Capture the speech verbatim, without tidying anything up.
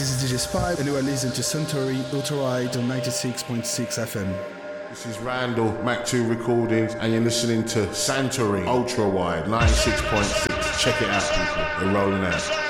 This is D J Spy, and you are listening to Suntory Ultra Wide on ninety-six point six F M. This is Randall, Mac two Recordings, and you're listening to Suntory Ultra Wide ninety-six point six. Check it out, people. We're rolling out.